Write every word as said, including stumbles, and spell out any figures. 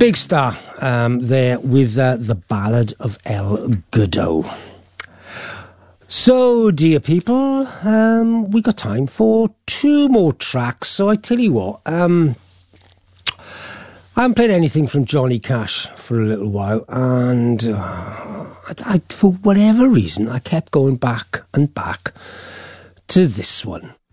Big Star um, there with uh, the Ballad of El Goodo. So, dear people, um, we got time for two more tracks. So I tell you what, um, I haven't played anything from Johnny Cash for a little while, and uh, I, I, for whatever reason, I kept going back and back to this one.